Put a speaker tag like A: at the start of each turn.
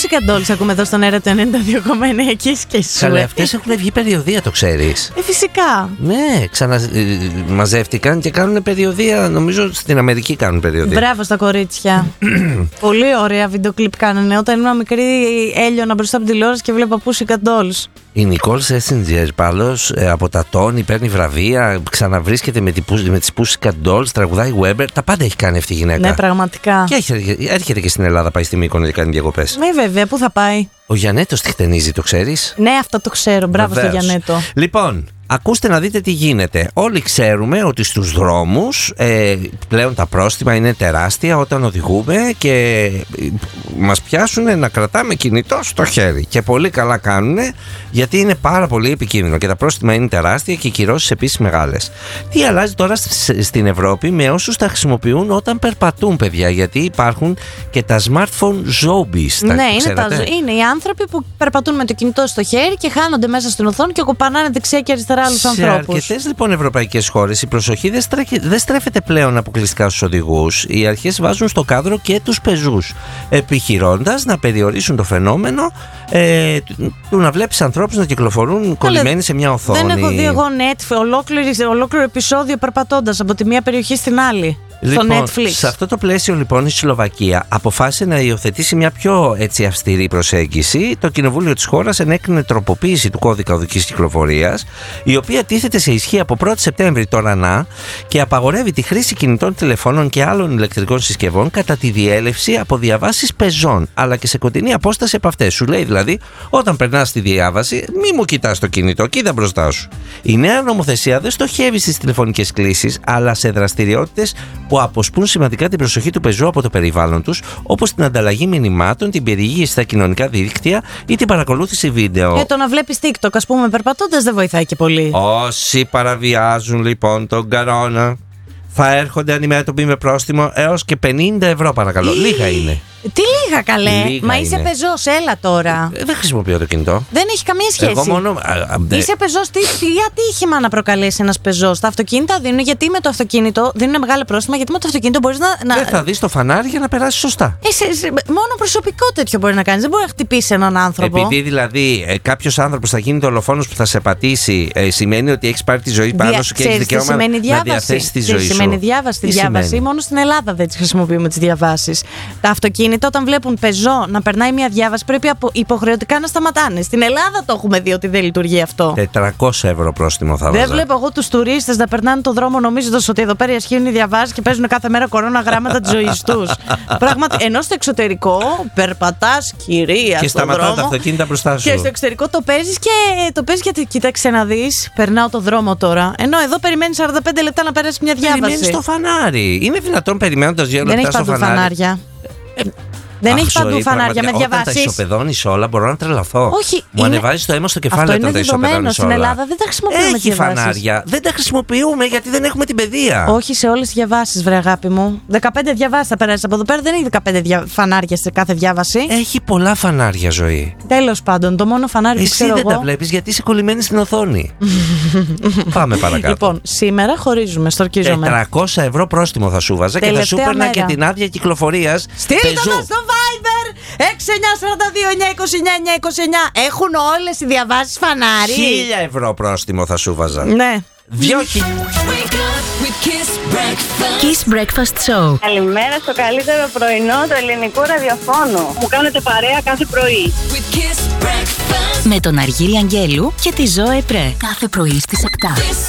A: Pussycat Dolls ακούμε εδώ στον αέρα του 92,9 εκεί και σου.
B: Καλά, αυτές έχουν βγει περιοδεία, το ξέρεις?
A: Φυσικά.
B: Ναι, μαζεύτηκαν και κάνουν περιοδεία. Νομίζω στην Αμερική κάνουν περιοδεία.
A: Μπράβο στα κορίτσια. Πολύ ωραία βίντεο κλιπ κάνανε. Όταν ήμουν μικρή, έλειωνα μπροστά από την τηλεόραση και βλέπα Pussycat Dolls.
B: Η Νικόλ Σέσιντζερ πάλος από τα Τόνι παίρνει βραβεία, ξαναβρίσκεται με τις Pussycat Dolls, τραγουδάει Weber. Τα πάντα έχει κάνει αυτή η γυναίκα.
A: Ναι, πραγματικά.
B: Και έρχεται και στην Ελλάδα, πάει στη Μύκονο και κάνει διακοπές.
A: Ναι, βέβαια, πού θα πάει?
B: Ο Γιαννέτος τη χτενίζει, το ξέρεις?
A: Ναι, αυτό το ξέρω. Μπράβο στο Γιαννέτο.
B: Λοιπόν, ακούστε να δείτε τι γίνεται. Όλοι ξέρουμε ότι στους δρόμους πλέον τα πρόστιμα είναι τεράστια όταν οδηγούμε και μας πιάσουν να κρατάμε κινητό στο χέρι. Και πολύ καλά κάνουν, γιατί είναι πάρα πολύ επικίνδυνο και τα πρόστιμα είναι τεράστια και οι κυρώσεις επίσης μεγάλες. Τι αλλάζει τώρα στην Ευρώπη με όσους τα χρησιμοποιούν όταν περπατούν, παιδιά? Γιατί υπάρχουν και τα smartphone zombies.
A: Ναι, είναι οι άνθρωποι που περπατούν με το κινητό στο χέρι και χάνονται μέσα στην οθόνη και κοπανάνε δεξιά και αριστερά άλλους ανθρώπους. Σε
B: αρκετές λοιπόν ευρωπαϊκές χώρες η προσοχή δεν στρέφεται πλέον αποκλειστικά στους οδηγούς. Οι αρχές βάζουν στο κάδρο και τους πεζούς, επιχειρώντας να περιορίσουν το φαινόμενο του να βλέπεις ανθρώπους να κυκλοφορούν κολλημένοι σε μια οθόνη.
A: Δεν έχω δει εγώ ολόκληρο επεισόδιο περπατώντας από τη μία περιοχή στην άλλη.
B: Λοιπόν,
A: στο Netflix.
B: Σε αυτό το πλαίσιο λοιπόν η Σλοβακία αποφάσισε να υιοθετήσει μια πιο αυστηρή προσέγγιση. Το κοινοβούλιο της χώρας ενέκρινε τροποποίηση του κώδικα οδικής κυκλοφορίας, η οποία τίθεται σε ισχύ από 1η Σεπτέμβρη τώρα και απαγορεύει τη χρήση κινητών τηλεφώνων και άλλων ηλεκτρικών συσκευών κατά τη διέλευση από διαβάσεις πεζών, αλλά και σε κοντινή απόσταση από αυτές. Σου λέει δηλαδή, όταν περνάς τη διάβαση, μη μου κοιτάς το κινητό, κοίτα μπροστά σου. Η νέα νομοθεσία δεν στοχεύει στις τηλεφωνικές κλήσεις, αλλά σε δραστηριότητες που αποσπούν σημαντικά την προσοχή του πεζού από το περιβάλλον τους, όπως την ανταλλαγή μηνυμάτων, την περιήγηση στα κοινωνικά δίκτυα ή την παρακολούθηση βίντεο.
A: Το να βλέπεις TikTok, ας πούμε, περπατώντας δεν βοηθάει και πολύ.
B: Όσοι παραβιάζουν λοιπόν τον κανόνα θα έρχονται αντιμέτωποι με πρόστιμο έως και 50 ευρώ, παρακαλώ. Λίγα είναι.
A: Τι λίγα, καλέ?
B: Λίγα.
A: Μα είσαι πεζός, έλα τώρα.
B: Δεν χρησιμοποιώ το κινητό.
A: Δεν έχει καμία σχέση.
B: Εγώ μόνο.
A: Είσαι πεζός, τι ατύχημα να προκαλέσει ένας πεζός? Τα αυτοκίνητα δίνουν, γιατί με το αυτοκίνητο δίνουν μεγάλα πρόστιμα, γιατί με το αυτοκίνητο μπορείς να.
B: Δεν θα δεις το φανάρι για να περάσεις σωστά.
A: Μόνο προσωπικό τέτοιο μπορεί να κάνεις. Δεν μπορεί να χτυπήσει έναν άνθρωπο.
B: Επειδή δηλαδή κάποιος άνθρωπος θα γίνει δολοφόνος που θα σε πατήσει, σημαίνει ότι έχεις πάρει τη ζωή πάνω σου και έχεις δικαίωμα να διαθέσεις τη ζωή σου.
A: Σημαίνει διάβαση. Τη διάβαση. Μόνο στην Ελλάδα δεν τις χρησιμοποιούμε τις διαβάσεις. Τα αυτοκίνητα, όταν βλέπουν πεζό να περνάει μια διάβαση, πρέπει υποχρεωτικά να σταματάνε. Στην Ελλάδα το έχουμε δει ότι δεν λειτουργεί αυτό.
B: 400 ευρώ πρόστιμο θα βάζα.
A: Δεν βλέπω εγώ τους τουρίστες να περνάνε τον δρόμο νομίζοντας ότι εδώ πέρα ισχύουν οι διαβάσεις και παίζουν κάθε μέρα κορώνα γράμματα της ζωής τους. Πράγματι, ενώ στο εξωτερικό περπατάς, κυρία,
B: και
A: στον
B: σταματάνε
A: δρόμο,
B: τα αυτοκίνητα μπροστά σου.
A: Και στο εξωτερικό το παίζεις και κοίταξε να δεις. Περνάω το δρόμο τώρα. Ενώ εδώ περιμένεις 45 λεπτά να περάσει μια διάβαση.
B: Περιμένεις το φανάρι. Είναι δυνατόν περιμένοντας 2 λεπτά στο φανάρι?
A: Φανάρια. Δεν έχει παντού φανάρια με διαβάσεις.
B: Όταν τα ισοπεδώνεις όλα, μπορώ να τρελαθώ.
A: Όχι.
B: Μου ανεβάζεις το αίμα στο κεφάλι όταν τα ισοπεδώνεις όλα.
A: Στην Ελλάδα δεν τα χρησιμοποιούμε.
B: Έχει φανάρια. Δεν τα χρησιμοποιούμε γιατί δεν έχουμε την παιδεία.
A: Όχι σε όλες τις διαβάσεις, βρε αγάπη μου. 15 διαβάσεις θα περάσει από εδώ πέρα. Δεν έχει 15 φανάρια σε κάθε διάβαση.
B: Έχει πολλά φανάρια, ζωή.
A: Τέλος πάντων, το μόνο φανάρι που ξέρω εγώ.
B: Εσύ δεν τα βλέπεις γιατί είσαι κολλημένη στην οθόνη. Πάμε παρακάτω.
A: Λοιπόν, σήμερα χωρίζουμε, στορκίζομαι.
B: 400 ευρώ πρόστιμο θα σου βάζα και θα σου παίρνα και την άδεια κυκλοφορίας.
A: Στείλτε το στο Viber 6942-929-929. Έχουν όλες οι διαβάσεις φανάρι.
B: 1000 ευρώ πρόστιμο θα σου βάζα.
A: Ναι.
B: 2.000.
C: Kiss Breakfast Show.
D: Καλημέρα στο καλύτερο πρωινό του ελληνικού ραδιοφώνου. Μου κάνετε παρέα κάθε πρωί.
C: Με τον Αργύρη Αγγέλου και τη Ζωέ Πρέ. Κάθε πρωί στις 7.